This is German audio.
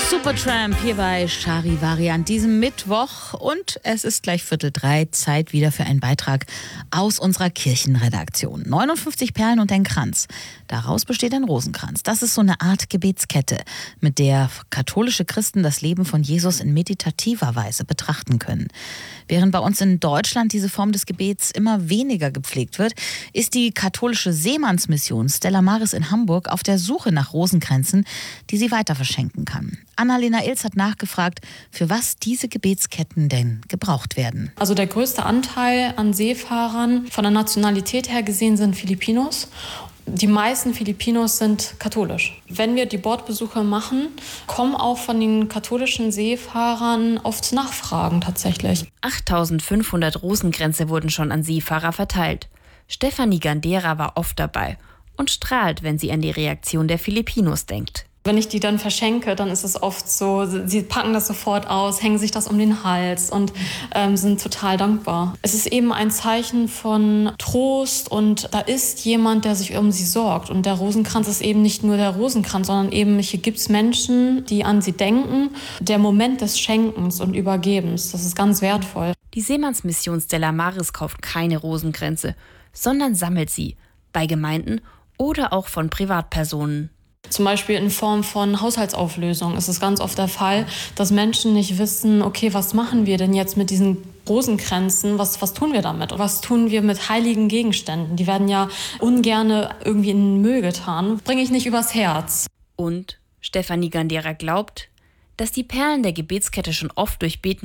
Supertramp hier bei Charivari an diesem Mittwoch und es ist gleich 2:45, Zeit wieder für einen Beitrag aus unserer Kirchenredaktion. 59 Perlen und ein Kranz. Daraus besteht ein Rosenkranz. Das ist so eine Art Gebetskette, mit der katholische Christen das Leben von Jesus in meditativer Weise betrachten können. Während bei uns in Deutschland diese Form des Gebets immer weniger gepflegt wird, ist die katholische Seemannsmission Stella Maris in Hamburg auf der Suche nach Rosenkränzen, die sie weiter verschenken kann. Annalena Ilz hat nachgefragt, für was diese Gebetsketten denn gebraucht werden. Also der größte Anteil an Seefahrern von der Nationalität her gesehen sind Filipinos. Die meisten Filipinos sind katholisch. Wenn wir die Bordbesuche machen, kommen auch von den katholischen Seefahrern oft Nachfragen tatsächlich. 8.500 Rosenkränze wurden schon an Seefahrer verteilt. Stefanie Gandera war oft dabei und strahlt, wenn sie an die Reaktion der Filipinos denkt. Wenn ich die dann verschenke, dann ist es oft so, sie packen das sofort aus, hängen sich das um den Hals und sind total dankbar. Es ist eben ein Zeichen von Trost und da ist jemand, der sich um sie sorgt. Und der Rosenkranz ist eben nicht nur der Rosenkranz, sondern eben hier gibt es Menschen, die an sie denken. Der Moment des Schenkens und Übergebens, das ist ganz wertvoll. Die Seemannsmission Stella Maris kauft keine Rosenkränze, sondern sammelt sie bei Gemeinden oder auch von Privatpersonen. Zum Beispiel in Form von Haushaltsauflösung ist es ganz oft der Fall, dass Menschen nicht wissen, okay, was machen wir denn jetzt mit diesen Rosenkränzen, was tun wir damit? Was tun wir mit heiligen Gegenständen? Die werden ja ungerne irgendwie in den Müll getan. Bringe ich nicht übers Herz. Und Stefanie Gandera glaubt, dass die Perlen der Gebetskette schon oft durch Beten